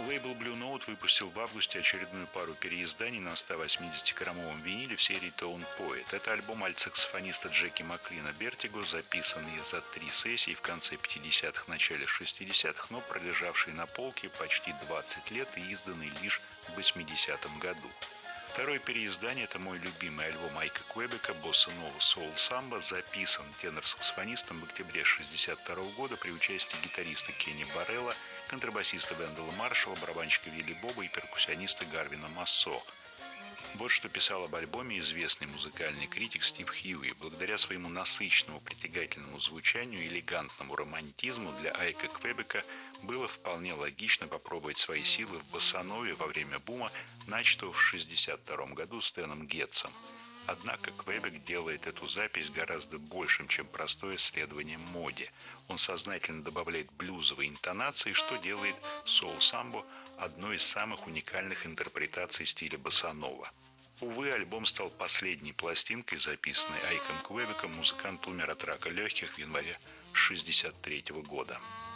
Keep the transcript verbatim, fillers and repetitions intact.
Лейбл Blue Note выпустил в августе очередную пару переизданий на ста восьмидесятиграммовом виниле в серии Tone Poet. Это альбом альтсаксофониста Джеки Маклина Бертиго, записанный за три сессии в конце пятидесятых, начале шестидесятых, но пролежавший на полке почти двадцать лет и изданный лишь в восьмидесятом году. Второе переиздание – это мой любимый альбом Айка Квебека «Босса Нова Соул Самбо», записан тенор-саксофонистом в октябре шестьдесят второго года при участии гитариста Кенни Баррелла, контрабасиста Вендела Маршалла, барабанщика Вилли Боба и перкуссиониста Гарвина Массо. Вот что писал об альбоме известный музыкальный критик Стив Хьюи. Благодаря своему насыщенному притягательному звучанию и элегантному романтизму для Айка Квебека было вполне логично попробовать свои силы в боссанове во время бума, начатого в шестьдесят втором году Стэном Гетцем. Однако Квебек делает эту запись гораздо большим, чем простое следование моде. Он сознательно добавляет блюзовые интонации, что делает Soul Sambo одной из самых уникальных интерпретаций стиля боссанова. Увы, альбом стал последней пластинкой, записанной Айком Квебеком. Музыкант умер от рака легких в январе шестьдесят третьего года.